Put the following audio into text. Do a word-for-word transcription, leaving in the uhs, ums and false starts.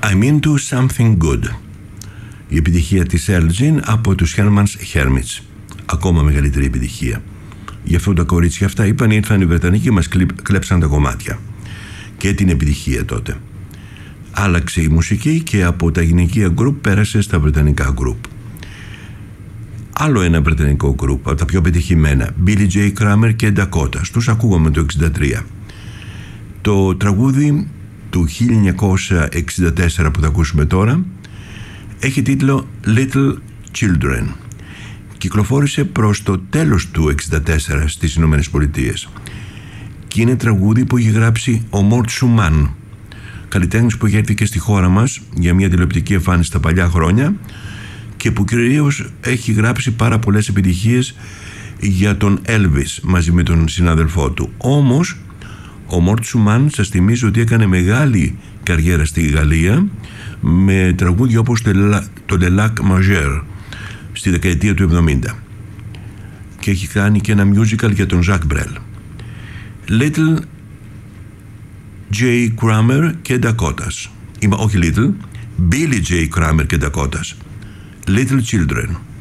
I'm into something good. Η επιτυχία της Elgin από τους Herman's Hermits. Ακόμα μεγαλύτερη επιτυχία. Γι' αυτό τα κορίτσια αυτά είπαν, ήρθαν οι Βρετανοί και μας κλέψαν τα κομμάτια. Και την επιτυχία τότε. Άλλαξε η μουσική και από τα γυναικεία γκρουπ πέρασε στα βρετανικά γκρουπ. Άλλο ένα βρετανικό γκρουπ, από τα πιο πετυχημένα, Billy J. Kramer και Dakota. Τους ακούγαμε το εξήντα τρία. Το τραγούδι του χίλια εννιακόσια εξήντα τέσσερα που θα ακούσουμε τώρα έχει τίτλο Little Children. Κυκλοφόρησε προς το τέλος του εξήντα τέσσερα στις Ηνωμένες Πολιτείες και είναι τραγούδι που έχει γράψει ο Μορτ Σουμάν, καλλιτέχνης που είχε έρθει και στη χώρα μας για μια τηλεοπτική εμφάνιση στα παλιά χρόνια και που κυρίως έχει γράψει πάρα πολλές επιτυχίες για τον Elvis μαζί με τον συνάδελφό του. Όμως ο Μορτ Σουμάν, σας θυμίζω ότι έκανε μεγάλη καριέρα στη Γαλλία με τραγούδια όπως το Le Lac Majeur στη δεκαετία του εβδομήντα και έχει κάνει και ένα musical για τον Jacques Brel. Little J. Kramer και Dakotas. Όχι Little, Billy J. Kramer και Dakotas. Little Children.